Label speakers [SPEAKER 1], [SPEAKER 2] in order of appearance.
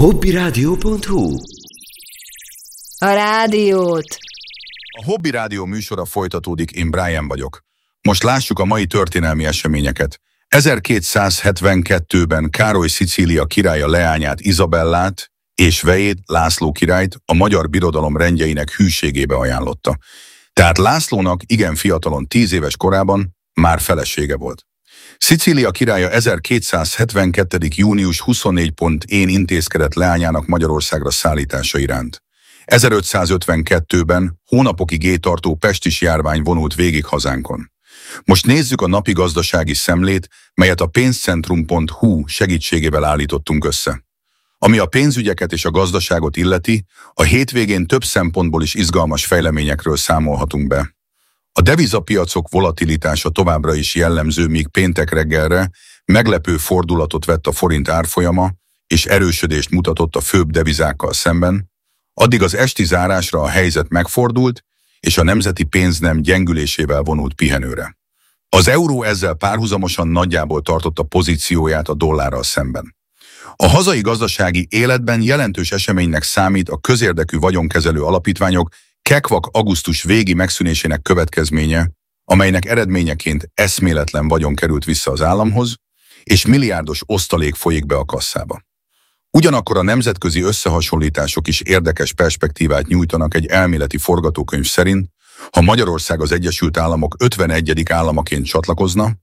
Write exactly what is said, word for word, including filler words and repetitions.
[SPEAKER 1] hobbyradio pont hu.
[SPEAKER 2] A rádiót!
[SPEAKER 3] A Hobby Rádió műsora folytatódik, én Brian vagyok. Most lássuk a mai történelmi eseményeket. ezerkétszázhetvenkettőben Károly Szicília királya leányát, Izabellát és vejét, László királyt a magyar birodalom rendjeinek hűségébe ajánlotta. Tehát Lászlónak igen fiatalon, tíz éves korában már felesége volt. Szicília királya ezerkétszázhetvenkettő. június huszonnégyedikén intézkedett leányának Magyarországra szállítása iránt. ezerötszázötvenkettőben hónapokig éttartó pestis járvány vonult végig hazánkon. Most nézzük a napi gazdasági szemlét, melyet a pénzcentrum pont hu segítségével állítottunk össze. Ami a pénzügyeket és a gazdaságot illeti, a hétvégén több szempontból is izgalmas fejleményekről számolhatunk be. A devizapiacok volatilitása továbbra is jellemző, míg péntek reggelre meglepő fordulatot vett a forint árfolyama, és erősödést mutatott a főbb devizákkal szemben, addig az esti zárásra a helyzet megfordult, és a nemzeti pénznem gyengülésével vonult pihenőre. Az euró ezzel párhuzamosan nagyjából tartotta pozícióját a dollárral szemben. A hazai gazdasági életben jelentős eseménynek számít a közérdekű vagyonkezelő alapítványok kekvak augusztus végi megszűnésének következménye, amelynek eredményeként eszméletlen vagyon került vissza az államhoz, és milliárdos osztalék folyik be a kasszába. Ugyanakkor a nemzetközi összehasonlítások is érdekes perspektívát nyújtanak egy elméleti forgatókönyv szerint, ha Magyarország az Egyesült Államok ötvenegyedik államaként csatlakozna,